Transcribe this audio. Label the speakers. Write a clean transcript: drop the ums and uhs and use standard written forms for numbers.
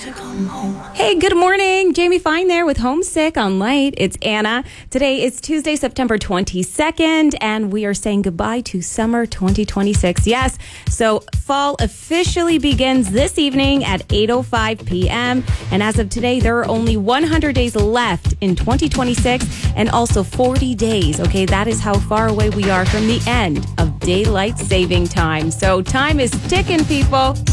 Speaker 1: Hey, good morning. Jamie Fine there with Homesick on Light. It's Anna. Today is Tuesday, September 22nd, and we are saying goodbye to summer 2026. Yes, so fall officially begins this evening at 8:05 p.m. And as of today, there are only 100 days left in 2026 and also 40 days. Okay, that is how far away we are from the end of daylight saving time. So time is ticking, people.